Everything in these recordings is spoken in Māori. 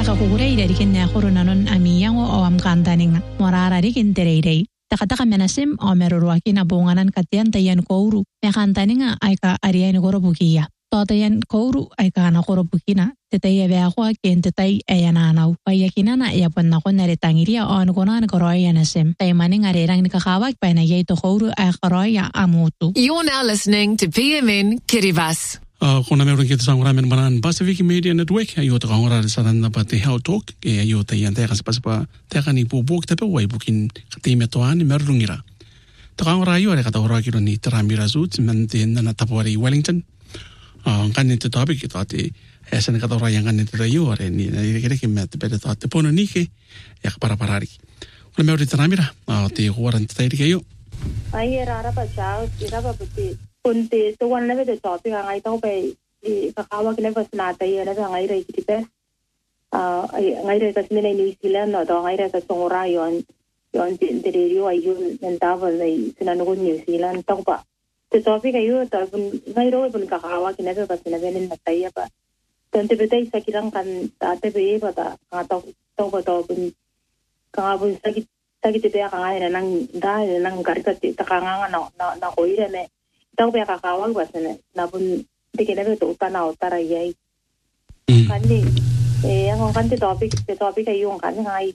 kukurei rikin ne khurunanon amiyango o amkantaninga morara rikin terei takataka menasim o meruruaki na bunganan katian tayan kouru mekantaninga aika ariyan gorobukia totayan kouru aika na gorobukina tetaya beaqwa ken tetai ayananau payakinana yaponna konare tangiria on konan koroya nasim taymaning arerang nikakawak paina yeto kouru akoroya amutu. You're now listening to PMN Kiribati. Kona meron kita sangura men banan Pacific Media Network ayo ta ngora sanan na pati how talk ke ayo ta yan ta pa ta ni bubuk ta wai bukin katime to ani merungira ta ngora ayo re kata ora kiro ni tramira zut men tin na tapori Wellington kan ni topic kita ti esen kata ora yang kan ni ayo re ni kira met beta ta pono ni ke ya para parari kona meron tramira ti horan ta ri ayo ai rara pa chao ira pa puti kunti to one level the topic ngai to pe kakawa kile pasnata ye na ngai re kitipe ngai re kasmine New Zealand no to ngai re ka songora yon de radio ayu nentava nei sinano New Zealand to pa the topic ayu to ngai ro bun kakawa kile pasna velen nataya pa tonte betai sakiran kan tate be pata to bun kangabun sakit te ka ngai nang garikati takanga na koire ne tau be kakawang basane nabun dikene be to utana utara yai kanni ang kanti topic ay yung kanni ngai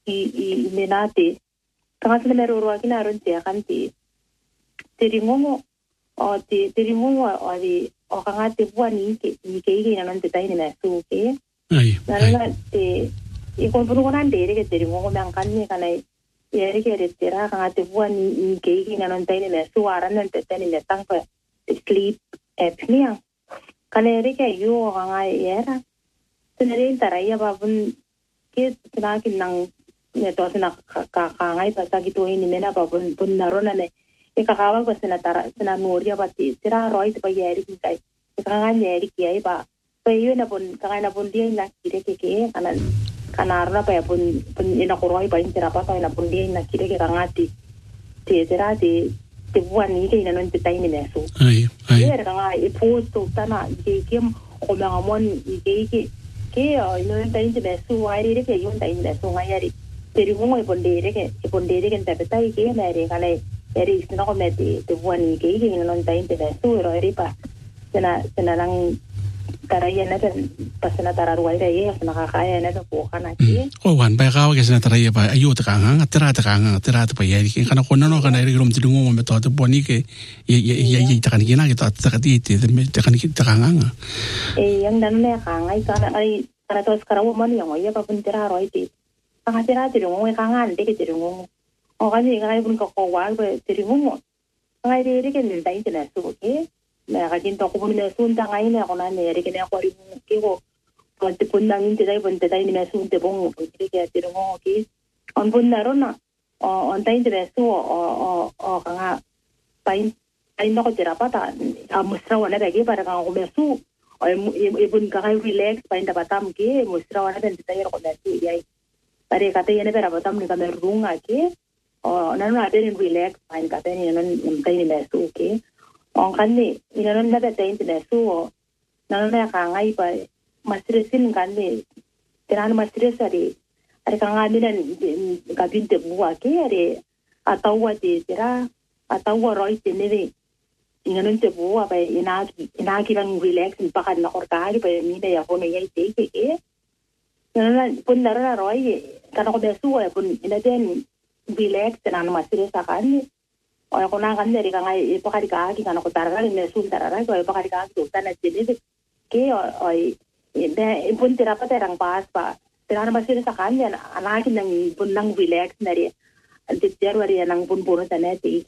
I minati kangas na meron kina ron tiya kanti tiringongo o tiringongo o di o kangati buwan ni nanon titay ni mesuke nalala ikompuro ko nan dere ke tiringongo mang kanni kanay yeri ke retira kangati buwan ni nanon tayo ni mesuwaran nan titay ni metang pa sleep apnea kaneri ke yo kangay yera tinere taraya babun ke tinakin nang neto sina kakangay pasagito ini mena babun pun narona ne kakawang ko sina nuria pati sira roy pa yeri kay kakangay yeri kay ba payo na pun kakay na pun dia nakire ke kanarna pa pun inakuroy pa sira pa na pun dia nakire ke kangati sira buwan ni kay nanon titay ni meso yera kangay iposto tana ikem o mga mon ke inon tayo ni meso ay rin ke yun tayo ni meso ngayari pero kung ipondere ke tapetay ke nare kanay eri sino ko meti buwan ni kay nanon tayo ni meso eri pa sina lang taraya na pasina tararuay raya nakakaya na po kana ki wan ba ka ke sina taraya pa ayo ta kanga tira ta pa yari kana ko no kana eri rom tidungo mo meto buwan ni ke ye ta kan gina kita ta ti ta kan kita kanga yang dan me kanga kana to skarawo man yang ya pa pun tira roy ti kanga tira tidungo kanga ande ke tidungo o kani ngai pun ko wa ba tidungo ngai ri ke ni dai tena su ke na kajin to ko ni sun ta ngai na ko na ne ri ke na ko ri ke ko te pun nang te dai pun te dai ni sun te bong ko ri ke te ro ke on pun na ro na on tai te su o kanga pain no ko tira pata a mustra wana ba ke para ka ko mesu o e pun ka relax pain ta patam ke mustra wana ben te dai ro na ti yai pare ka te ne pera patam ni ka me runga ke o na no ade relax pain ka te ni non tai ni mesu ke on kanni inanon na beta internet so nanon na kangai pa mastresin kanni tiran mastres ari kangai nilan kabinte buwa ke ari atawa te tira atawa roi te neve inanon te buwa pa inaki lang relax pakan na korkari pa mi da ya kono yai te ke nanon pun nara roi kana ko besu pun inaden relax tiran mastres kanni o ko na kan dari kangai pakari ka ki kana ko tarara ne sun tarara ko pakari ka to tana jene ke o de impun tira pa terang pas pa tira na masir sa kanya anaki nang pun nang relax nari ante terwari nang pun pun tana te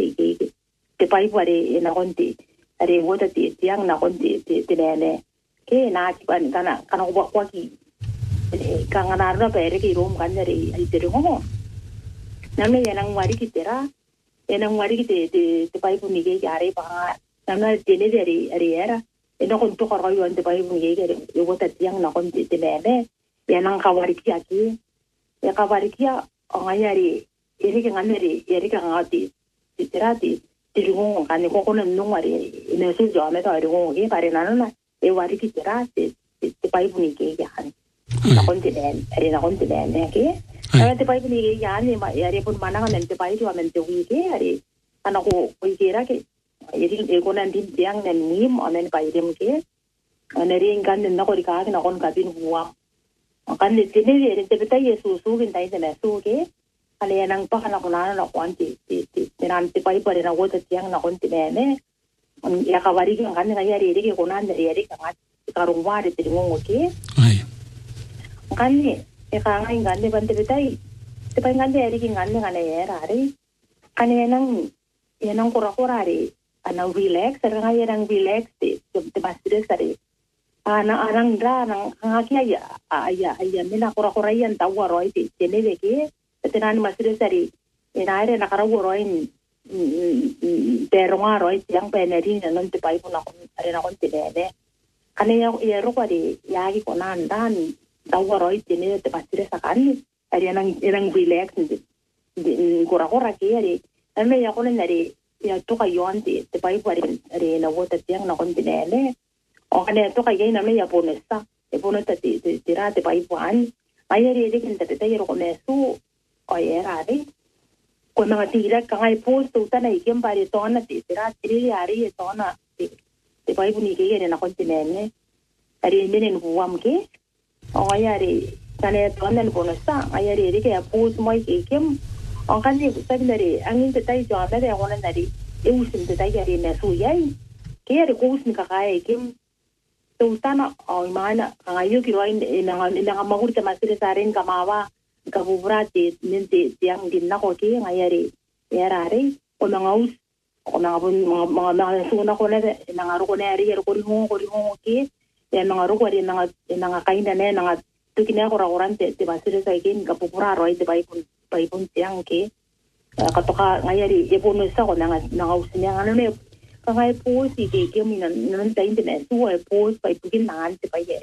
te pai pare na konti are wota ti tiang na konti te ne ke na ki pan kana ko kwa ki kanga na ra pere ki rom kan dari ai tere ho namme yanang wari ki tera enang wari te pai pun ni ke yare pa namna tene dari era eno kon to karo yon te pai pun ni ke yo wota tiang na kon te ne yanang kawari ki aki ya kawari ki o ngayari iri ke nganeri iri ke ngati tirati tirungo kan ko kon no wari ine su jo me to ringo ke pare na e wari ki tirati te pai pun ni ke ya kan na kontinent ke ara te pai ni ya ni ma ya re pun mana kan te pai tu amen te wi ke ari ana ko kira ke iri e ko nan din tiang nan ni mo amen pai dem ke ana ring kan na ko ka na kon ka bin huwa kan ni te ne re te pai yesu su kin tai te na su ke ale nang pa kana ko na kwan ti nan te pai pare na ko te tiang na kontinent ne ya ka wari kan kan ya re ke ko nan re re ka karung wa de te ngo ke ai kan ni e ka ngai ngan de ban te pai ngan de ri ki ngan ngan e ra re kan nang kora re ana relax ra ngai nang relax te basire sare ana arang ra nang ngaki ya me na kora yan tawa roi te ne de ke te nan masire sare e na re na kara wo roi pero nga roi yang peneri na non te pai ko na are na kon te de kan ya ro ko de ya ki ko nan dan tawa roi te ne te basire sakani are nang relax de kora ke are ame ya ko na re ya to ka yon te pai pare re na wo te yang na kon te ne o kan to ka ye na me ya ponesta e ponesta te ra te pai puan ai re de kin te ro ko ne su o ye ra re ko na ti ra ka ai post tu ta na ikem pare to na te ra tri ya re to na te pai puni ke ye na kon te ne are ne ne huam ke o ya re kan e to na ponesta ai re ke ya post mai ke kem o kan ni sa ni re angin te tai jo na re ko na ri e usin te tai ya re na su yai ke re ko usin ka kai kem tu tana o mana ayo ki roin na magur te masire saren kamawa ka bubra te nente yang din na ko ke ngayari era re o na ngaus o na bun mga su na ko na ngaro ko na ri ko ringo ke ya na ngaro ko ri na kain na na tu kina ko raoran te masire sa kin ka bubra roi te pai pun yang ke ka to ka ngayari e bono sa ko na ngaus ni ano ne kai po si ke mi nan ta internet su e po pai pukin nan te pai ye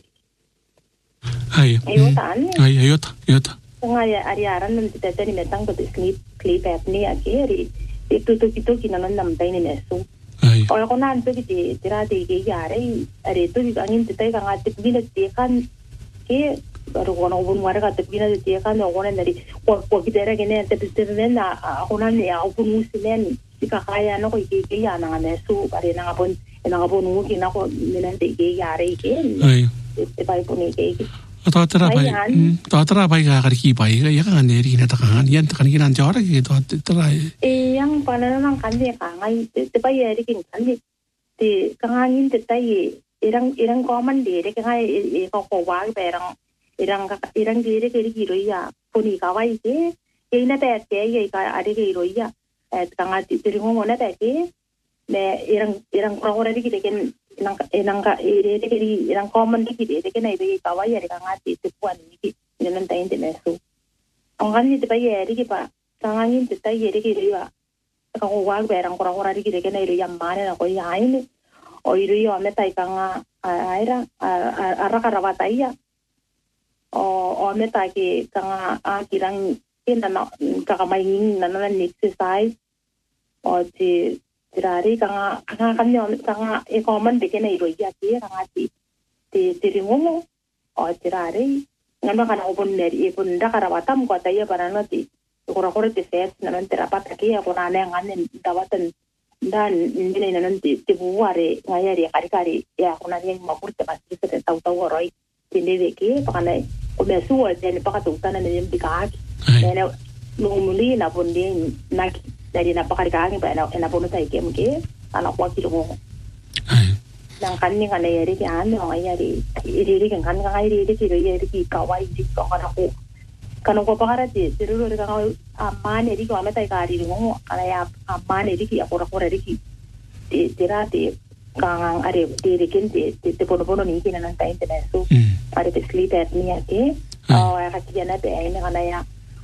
ai ta ngai ari aran nan te te ni metang to sleep apnea ke ri tu ki nan nam ta ni ne su ai o ko nan pe ki tira te ke ya re are tu ki angin te ka ngat te bi te kan ke ro ko no bun mara ka te bi te kan no ko ne ri ko ki tera ke ne te na ko nan ne a bun musinen ka kaya no ko ke ya na ne su bare na bon ngu ki na ko ne te ke ya re ke ai te pai puni ke ta tra pai ga ki pai ya ka ne ri na ta kan yan ta kan ki nan jara ki to tra e yang pa na nang kan de ka ngai te pai ya ri kin kan de te ka ngin te tai irang ko man de ke ngai e ko wa be irang de ke ri ro ya puni ka wai ke e na te ye ka ari ke ro ya kanga tiringo ngona take me irang progora di kiten nang ka ere de kiri irang common di kite de kenai be kawai ari kanga ti tuan ni nan tain de mesu angan ni de bai eri ki pa kangangin te tai eri ki riwa ka ko wa be rang progora di kite kenai ri yamane na ko ya ini o iri yo me tai kanga aira ara karabataya o me tai ki kanga a kirang na kakamaingin na exercise o ti tirari kanga kanyo kanga e common de kenai ro ya ti kanga ti ringomo o tirari ngamba kana obon neri e pun da karawatam ko taya barano ti kora ti set na nan terapat ki ko na ne nganen dawatan dan ini nan ti buare ngayari kari ya ko na yang makur te pasti te tau roi tinde de ki pakana o me suwa de pakatu tanan ne dikak na lumuli na bonde na dari na pakari ka ngi ba na bono tai ke mke ana kwa ki lo nang kan ni kan yari ki an no yari iri kan kan iri ki ro yari ki kawai di ko kana ko pakara ti tiru ro ka amane ri ko ameta ka ri ngo ana ya amane ri ki akora ri ki tira ti kang are ti kin ti bono ni ki nan ta internet so are ti sleep apnea ke o ka ki na be ina kana ya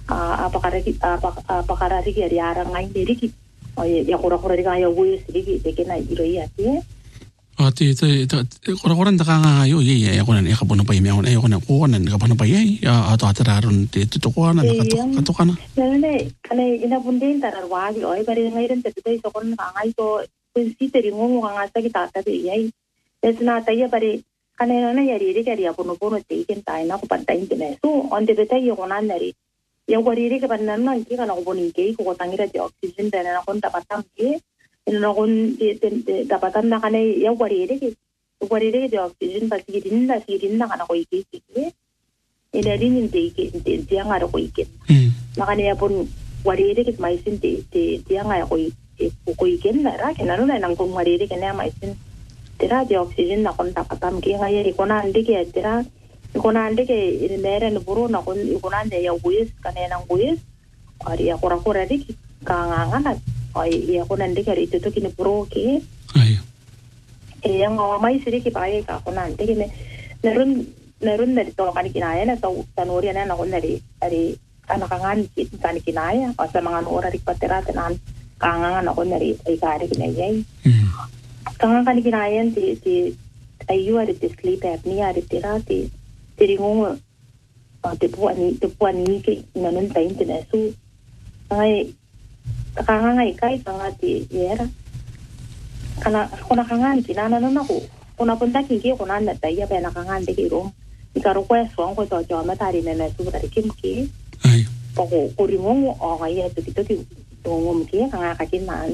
apakara ri ki ara ngai ri ki o ya kora ri ka ya wis ri ki te ke na iro ya ti ti kora nda ka yo ye ya ko na ka bono pa me on e ko na ko na ka bono pa ye ya ta tararun te to ko na ka to kana ne kana ina bundin tarar wa gi oi bare ngai ren te te so kon ka ngai to si te ri ngo nga sa ki ta ta de ye es na ta ye bare kanena na yari ri kari apuno puno te iken tai na ko pantai intine so on de beta yo konan nari ya wari ri ke pannan na ki kana ko boni ke ko tangira de oxygen de na kon tapatam ke ina kon de tapatan na kana ya wari ri de oxygen pa sirin na kana ko iki ke ina rin de ke de anga ko iki na kana ya pun wari ri ke mai sin de anga ko iki na ra ke na no na kon wari ri ke na mai sin tera de oxygen na kon tapatam ke nga yeri kona ande ke tera kona ande ke nere no buru na kon kona ande ya guis kanena guis ari ya kora dik ka ngana ai ya kona ande ke ri to kine buru ke ai yang mai siri ke pai ka kona ande ke nerun dari to kan kinaya na to tanori na kon dari kana kangan kan kinaya asa mangan ora dik patera tenan kangan na kon dari ai ka ri kinaya kangan kan kinayan ti ayu ada ti sleep apnea ada ti ringo te puani ke nanon tain tena su ai kangan ai kai kangan ti yera kana kona kangan kinana no ko kona punta ki kona na tai ya pena kangan de ro ikaro ko so ko to jo mata ri na su ta kim ki ai ko ringo o ai ya ti to ngom ki kangan ka kinan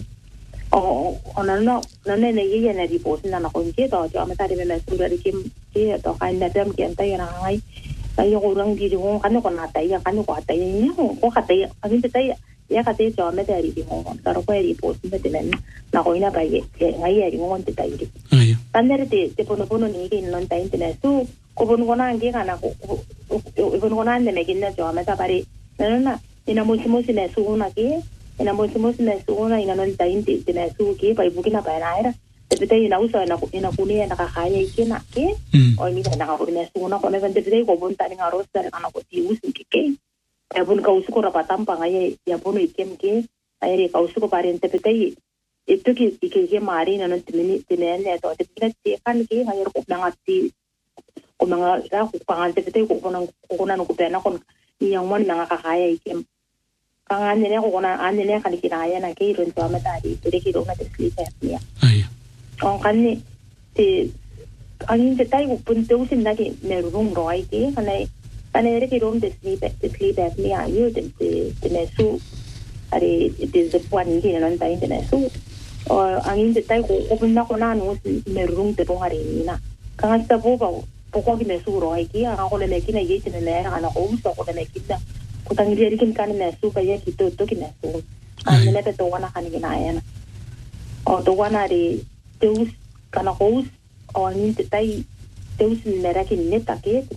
ona no ne ye na report na ko ke to jo mata ri na su ri kim ke to kai na dem ke ta ya ngai ai yo rang di ro kan ko na tai ya kan ko tai ni ko ka tai a ni tai ya ka tai jo mata ri di ho ka ro ko report na de na ko ina ba ye ngai ya ri ngon te tai ri ai tan te pono ni ke non tai te na su ko bon ko na nge kana ko bon ko na ne me ke na jo mata pare na ina mo na su na ke ina mo na su na ina non tai te na su ke pa ibu kina pa na era te te ina usa na kune na ka kaya ke na ke o mi na ka na su na ko na te te ko bon tani ngaros dar kana ko ti usu ke ya bon ka usu ko rapatam pa ngai ya bon ikem ke ai re ka usu ko pare te te itu ke mari na non timini tinene to te te kan ke ngai ko na ngati ko mga ra ko pangan te te ko na ko pena kon yang mon na ka kaya ikem kangan ne ko na an ne kan kinaya na ke ron to mata ri te ke ro na te sleep apnea ai on kan ni te angin te tai ko pun te usin na ke me rum roi ke kana re ke rom te sleep apnea yo te ne su are it is the one ke na tai te ne su o angin te tai ko pun na ko na no me rum te pongari ni na kangan ta bo ko ki me su roi ke a ko le ke na ye te ne na ko so ko ne ki da ko tang ri kin kan me su ka ye ki to ki me su an ne te to wana kan ki na ya na o to wana ri teus kana kous o angin te tai teus nera ki neta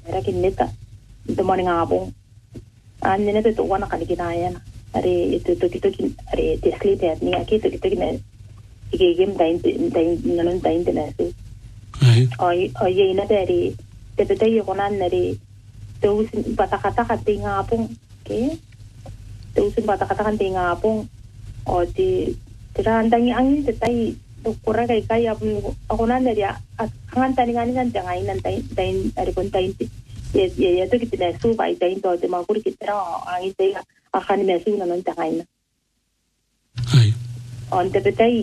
the morning abong an ne te to wana kan ki na ya na are ito to ki are te sleep apnea ki to ki ne ki game dai non dai na su ai ye na dari te yo konan nari teus patakata ka tinga apong ke teus patakata ka tinga apong o ti tirandang angin te tai to kura kai ako na nari angan taningan jangai nan tai ari kon tai ye to kitina su bai tai to te makuri kitara angin tai akan mesu na non jangai na ai on te tai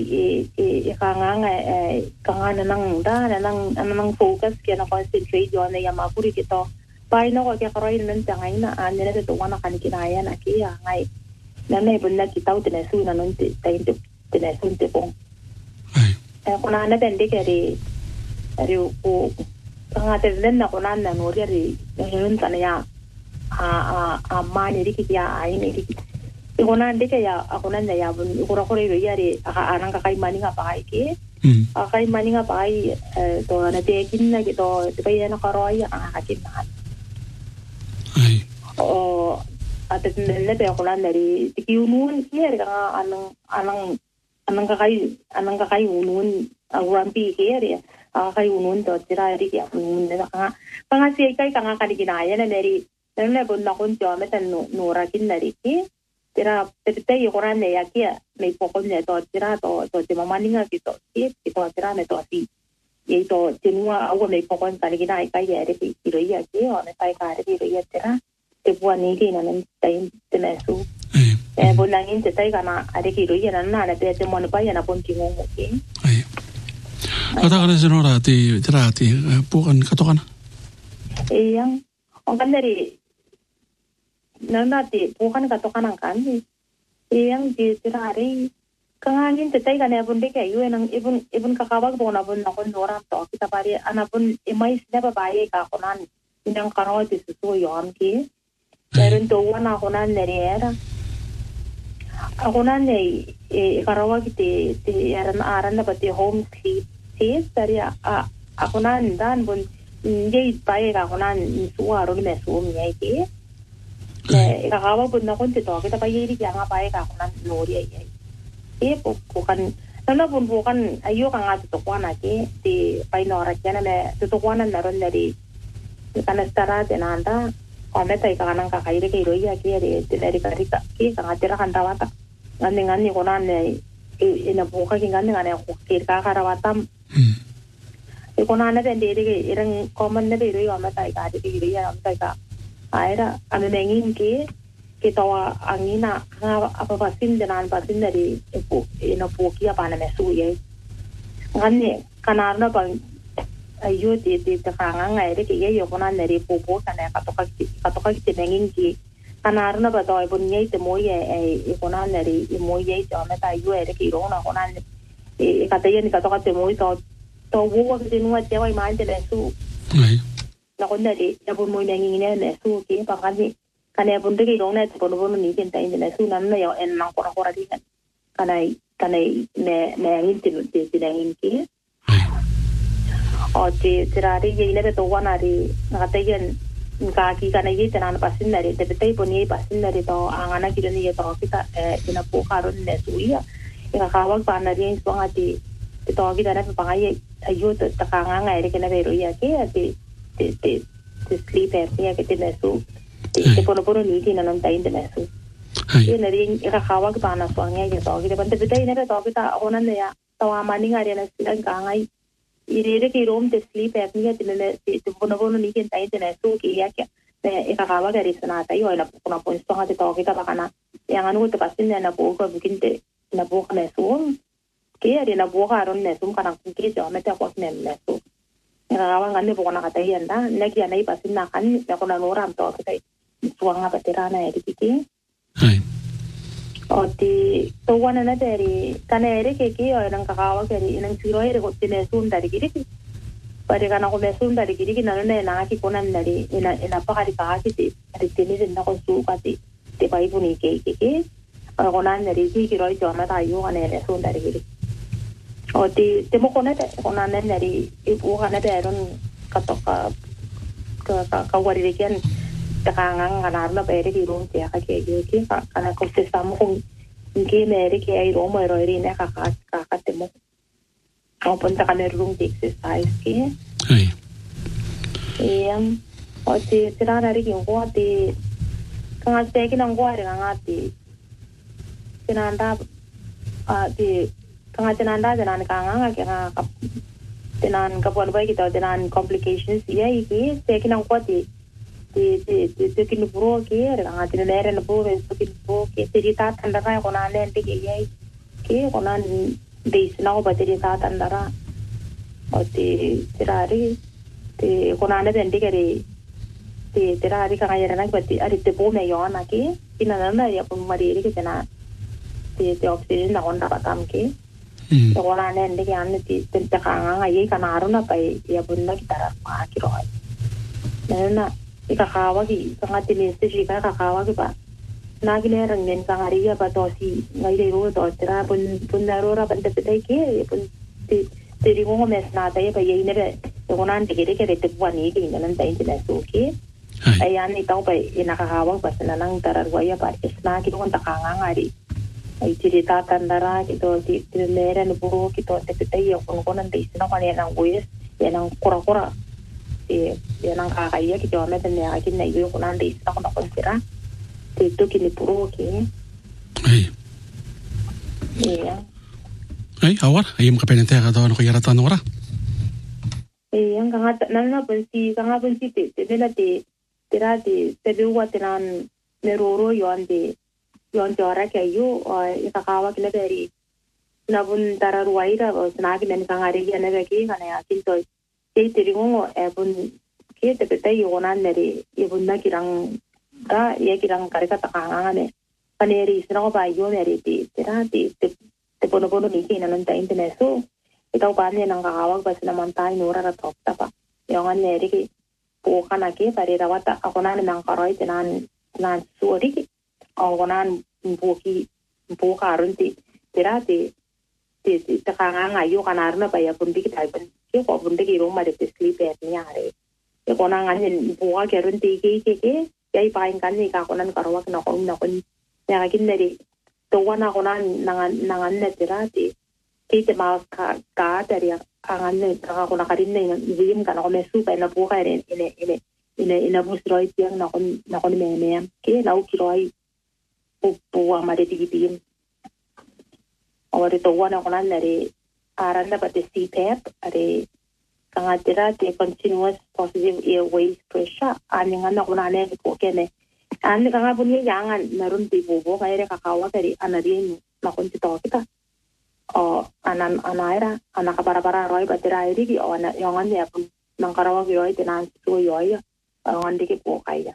kanga nang focus ke na concentrate yo na ya makuri kito pai no ko ke karoi nan jangai na an ne te to wana kan kinaya na ki ya ngai na nei bun na kitau te na su na non te tai te na su te pong ai ko na den de ke ri ko kanga te len na ko na no ri nun tan ya a mani ri ki ya ai ne ri ikona ndeke ya akona na ya bun ikora kore ro yare aka anang kai maninga pai ke akai maninga pai to na te kinna ke to te pai na karoi aka kinna ai o ate ne be akona nari ti unun here ka anang kai unun agurampi here aka unun to tira ri ya unun ne ka panga si kai ka ka kinaya na nari ne bun na kun jo metan no ra kinari ki tira te yo korane ya kia me pokon ne to tira to te mamaninga ki to tira ne to asi ye to tinua awo me pokon ka ni nai kai ya re ki ro ya ki o ne kai ka re ro ya tira te buani ki na nan tai te ne su bonangin te tai kana are ki ro ya na te mon pa ya na pon ki ngo ki Katakan sinora ti tirati bukan katokan. Yang orang dari nanti bukan katokan kan yang di tirari kangangin tetai kan ya pun dek ayu enang ibun kakawag pun abun nakon orang to kita pari anapun imais na babae ka konan inang karawa ti susu yon ki pero tuwan ako nan neriera ako nan karawa ti aran na pati home sleep dari ako nan dan pun jay bae ka ako nan suwaro ni mesum niya ki kakawag pun nakon ti to kita pari di nga bae ka ako nan nori ay bukan lalo pun bukan ayo kang tutukuan aja di painorat yan na tutukuan na ron dari kanastara denanda kometa ikanang kakaire kiro ya ki dari karika ki kang atira kan tawata ngani konan ina buka ki ngani ko kirka karawatam konan na dendiri irang common na diri kometa ikadi kiro ya kometa ka aira anu nengin ki kita angina apa pasin denan pasin dari ina puki apa na mesu ye ngani kanarna bang ayo di tekangan ngaire ki ye yokonan dari popo kana katoka ki nengin ki kanarna ba toy bun ye te moye yokonan dari moye to meta ayo ere ki rona konan katayen katoka te moy to wo ki nuwa te wai man te lesu na kon dari ya bun moy nengin ne lesu ki pakani kana pun degi rong na pono ni ken tai na su nan na yo en nang kora di kan kana ne ngin tin ngin ki o ti tirari ye ne to wana ri na ta yen ka ki kana ye tan pasin na ri te tai poni pasin na ri to angana ki ni ye to kita ina po karon ne su ya ina ka wag pa na ri so ngati to ki dana pa ye ayo to ta ka nga ri kana be ro ya ke te sleep ya ke te na su te pono ni ti na non tai de na su ye na ri ika kawa pa na so nga ye to ki de pan te tai ne to kita onan ne ya to amani ngari na silang ka ngai irere ki rom te sleep apnea tinene te pono ni ken tai tene su ki ya ke ika kawa gari sana tai oi na kuna pon sto ha te to kita bakana yang anu te pasin na po ko bikin te na po kana su ke ari na po ka ron ne sum kana ki jo meta ko ne ne su ika kawa ngane po kana tai anda ne ki anai pasin na kan ya ko na noram to kita suanga paterana ya dikiti o ti to wana na dari kana ere ke nang kakawa keri nang siro ere ko tine sun dari kiri pare kana ko mesun dari kiri na na ki konan dari ina pa kari ka ki ti ari tine den na ko su ka ti te pai puni ke konan dari ki roi to ma ta yu kana ere sun dari kiri o ti te mo konan dari ibu kana deron katoka ka wari ken takangang kanarna pere ki rum te ka ke ki kana ko se samu kung Inki meri ki ay romo eri ne kakate mo. Ang punta ka na room exercise ki. Ay. Iyam. O ti sira na rin yung kuha ti kang teki nang kuha rin ang ati tinanda ti kang tinanda tinan kanga nga tinan kapuan ba kita tinan complications iya iki teki nang kuha ti kinuburo ki ang tinanere na po kinuburo ki tirita tandara ko na lente ki iya ki ko na days na ko ba tirita tandara o ti tirari ti ko na lente kari ti tirari ka ngayara na bati ari te po me yona ki kinana ya pun mariri ki tena ti oxygen na onda patam ki ko na lente ki an ti tenta ka ngayi kanaro na pai ya pun na kitara ma ki roy na ikakawa ki kangati neste si kakawa ki pa nagile rangnen kangariya pa to si ngayle ro to tira pun narora banda petai ki pun ti ri mo mes na tay pa yei nebe ko nan te kire kire te buani ki nan tay ti na su ki ayan itaw pa inakakawa pa sa nang tararwaya pa isna ki kon takanga ngari ay tirita tandara ki to ti lera no buro ki to te petai ko nan te isna ko yan ang wes yan ang kura yan ang kakaya ki to meten ya ki na yo ko nan te isna ko na kontra ti to ki ni puro ki iya ay awar ay mo kapenente ka daw no ko yaratan ora ang kangat na pansi te nila te tira te biwa tinan meroro yon jora kayo ikakawa kila beri nabun tararuaira o snabi men kangari ya nebe ki kana ya kinto ke tiringo ebun ke te peta yonan neri ibun na kirang da ya kirang karika takangane paneri sino ba yo neri ti tira ti te pono ni ki nanon ta internet so itaw pa niya nang kakawag basta naman tayo nura na top pa yung neri ki po kana ki pari rawata ako na nang karoy tinan suori ki ako na po karon ti tira ti takanga yo kanar na baya pundi kita ben ke ko pundi ki roma de sleep apnea are e ko na nganin buka kerun ti ke yai pain kan ni ka ko nan karwa na ko ya kin neri to wana ko nan nangan na tirati ke te ma ka dari angan ne ka ko na karin ne yim kan ko mesu pa na buka ine busroi tiang na ko me ke lau kiroi puwa ma de tigitim awari to wana ko nan neri aranda pa de CPAP are kangatira te continuous positive airways pressure aningan na ko na ne ko kene an kanga punya jangan narun ti bobo kaire kakawa dari anarin na kon to kita o anaira anaka para roi batira iri ki o ana yongan ya pun nang karawa ki roi tenan so yoya angan dike po kaya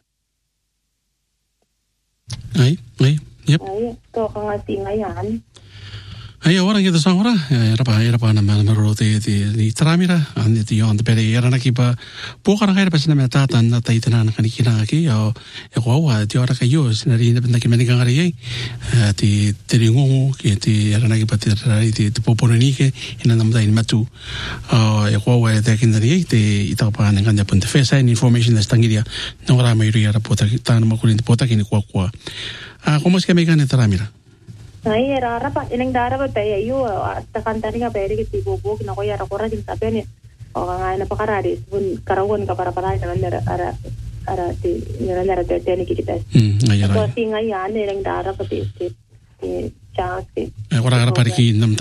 ai yep ai to kanga tingayan Ai orang kita sangora era pa na mero te tramira andi ti on de pere era na kipa pokara kaira pa sina meta tan na tai tana kan kina ki o e ko wa ti ora ka yo sina ri na ki meni ngari ai ti ringo ki ti era na kipa ti poponi ke ina nam dai matu e ko wa te kin ri ti ita pa na kan ya punte fesa information na stangiria no ra mai ri era pota tan ma kulin pota ki ni kwa como es que me gane tramira Ay, era rapa, ineng dara ba tayo ayo, takan tani nga pwede kiti bobo, kinako yara ko rin sabi niya, o nga napakarari, bun karawan ka para naman nara tani kita. So, si nga yan, ineng dara ba tayo, chance. Ora para ki nam